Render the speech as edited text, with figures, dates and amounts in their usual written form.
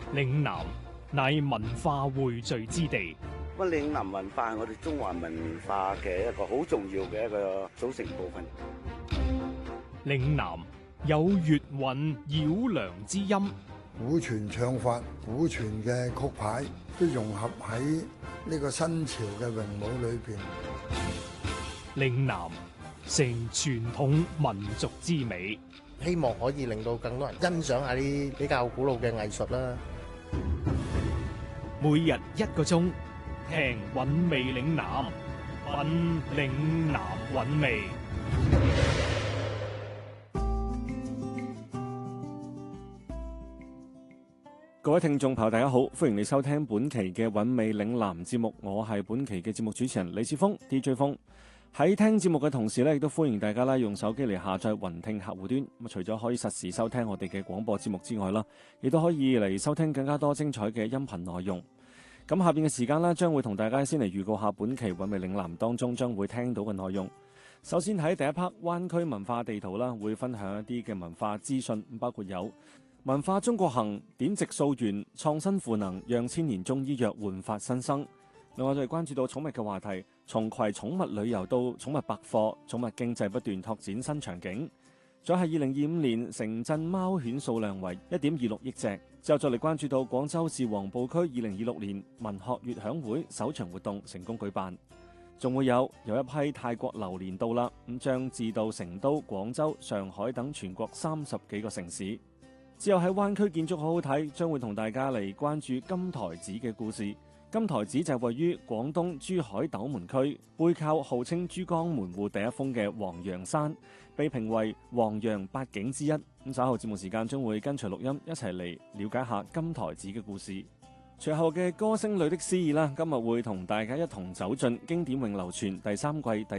嶺南乃文化匯聚之地。 咁嶺南文化係我哋中華文化嘅一個好重要嘅一個組成部分。 嶺南有粵韻繞梁之音， 古傳唱法、古傳嘅曲牌都融合喺呢個新潮嘅詠舞裏邊。 嶺南成傳統民族之美， 希望可以令到更多人欣賞下啲比較古老嘅藝術啦。 每日1個鐘，聽韻味嶺南，品嶺南韻味。 各位聽眾朋友大家好，歡迎你收聽本期嘅韻味嶺南節目，我係本期嘅節目主持人李志峰 DJ 峰。喺聽節目嘅同時咧，亦都歡迎大家啦用手機嚟下載雲聽客戶端。咁除咗可以實時收聽我哋嘅廣播節目之外啦，亦都可以嚟收聽更加多精彩嘅音頻內容。咁下邊嘅時間啦，將會同大家先嚟預告下本期韻味嶺南當中將會聽到嘅內容。首先喺第一 part 灣區文化地圖啦，會分享一啲嘅文化資訊，包括有文化中國行、典籍溯源、創新賦能，讓千年中醫藥煥發新生。另外就係關注到寵物嘅話題，從葵寵物旅遊到寵物百貨，寵物經濟不斷拓展新場景。再係2025年城鎮貓犬數量為1.26億隻。之後再嚟關注到廣州市黃埔區2026年文學悅享會首場活動成功舉辦。仲會有一批泰國榴蓮到啦，咁將至到成都、廣州、上海等全國30幾個城市。之後喺灣區建築好好睇，將會同大家嚟關注金台寺嘅故事。金台寺就係位於廣東珠海斗門區，背靠號稱珠江門戶第一峰嘅黃楊山，被評為黃楊八景之一。咁稍後節目時間將會跟隨錄音一齊嚟了解下金台寺嘅故事。隨後嘅歌聲裏的詩意啦，今日會同大家一同走進經典詠流傳第3季第